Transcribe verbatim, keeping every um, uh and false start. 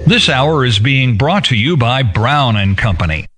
This hour is being brought to you by Brown and Company.